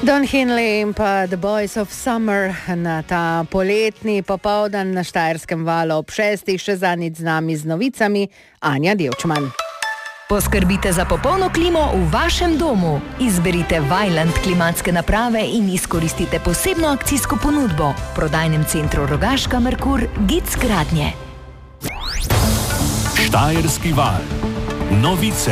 Don Henley in pa The Boys of Summer na ta poletni popoldan na Štajerskem valu ob 6. še zadnjič z nami z novicami Anja Devčman. Poskrbite za popolno klimo v vašem domu. Izberite Vaillant klimatske naprave in izkoristite posebno akcijsko ponudbo. V prodajnem centru Rogaška Merkur Gic gradnje. Štajerski val. Novice.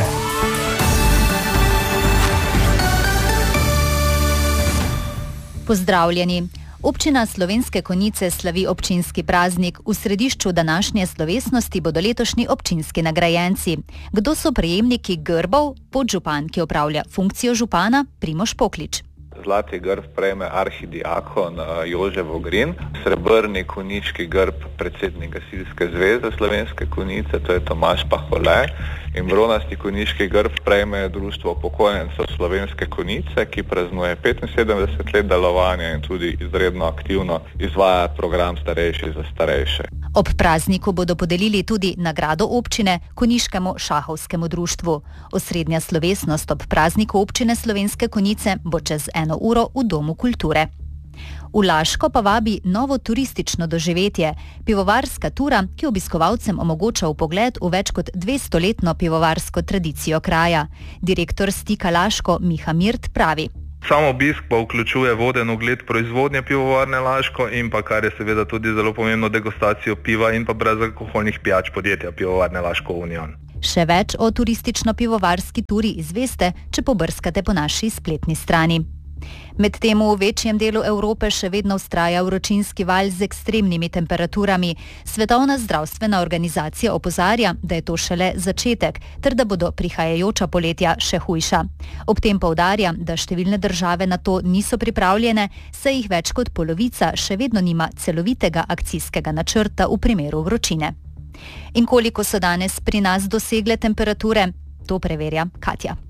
Pozdravljeni. Občina Slovenske Konjice slavi občinski praznik. V središču današnje slovesnosti bodo letošnji občinski nagrajenci. Kdo so prejemniki grbov? Podžupan, ki opravlja funkcijo župana, Primož Poklič. Zlati grb prejme arhidiakon Jože Vogrin, srebrni konjički grb predsednik Gasilske zveze Slovenske Konjice, to je Tomaž Pahole, in bronasti konjički grb prejme Društvo upokojencev Slovenske Konjice, ki praznuje 75 let delovanja in tudi izredno aktivno izvaja program Starejši za starejše. Ob prazniku bodo podelili tudi nagrado občine Konjiškemu šahovskemu društvu. Osrednja slovesnost ob prazniku občine Slovenske Konjice bo čez 1 uro v Domu kulture. V Laško pa vabi novo turistično doživetje, pivovarska tura, ki obiskovalcem omogoča vpogled v več kot 200-letno pivovarsko tradicijo kraja. Direktor Stika Laško Miha Mirt pravi. Sam obisk pa vključuje voden ogled proizvodnje pivovarne Laško in pa, kar je seveda tudi zelo pomembno, degustacijo piva in pa brezalkoholnih pijač podjetja pivovarne Laško Union. Še več o turistično-pivovarski turi izveste, če pobrskate po naši spletni strani. Medtem v večjem delu Evrope še vedno vztraja vročinski val z ekstremnimi temperaturami. Svetovna zdravstvena organizacija opozarja, da je to šele začetek, ter da bodo prihajajoča poletja še hujša. Ob tem poudarja, da številne države na to niso pripravljene, saj jih več kot polovica še vedno nima celovitega akcijskega načrta v primeru vročine. In koliko so danes pri nas dosegle temperature? To preverja Katja.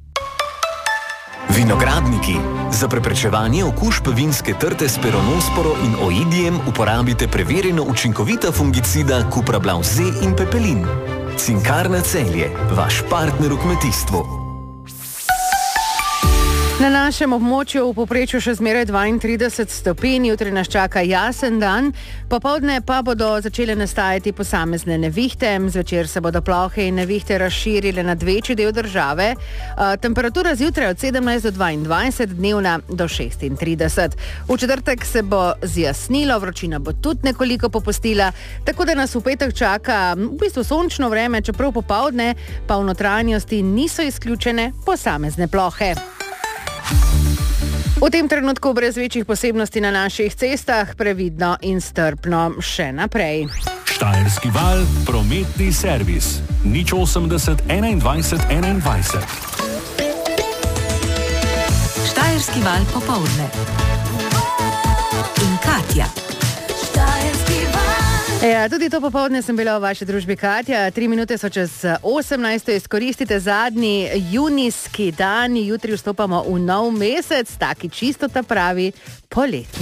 Vinogradniki. Za preprečevanje okužb vinske trte s peronosporo in oidijem uporabite preverjeno učinkovita fungicida Cuprablav Z in Pepelin. Cinkarna Celje, vaš partner v kmetijstvu. Na našem območju v povprečju še zmeraj 32 stopinj, jutri nas čaka jasen dan, popoldne pa bodo začele nastajati posamezne nevihte, zvečer se bodo plohe in nevihte razširile nad večji del države. Temperatura zjutraj od 17 do 22, dnevna do 36. V četrtek se bo zjasnilo, vročina bo tudi nekoliko popustila, tako da nas v petek čaka v bistvu sončno vreme, čeprav popoldne pa v notranjosti niso izključene posamezne plohe. V tem trenutku brez večjih posebnosti na naših cestah, previdno in strpno še naprej. Štajerski val, prometni servis. 080 21 21. Štajerski val popoldne. In Katja. Ja, tudi to popoldne sem bila v vaši družbi, Katja. 3 minute so čez 18. Izkoristite zadnji junijski dan. Jutri vstopamo v nov mesec, taki čisto ta pravi poletni.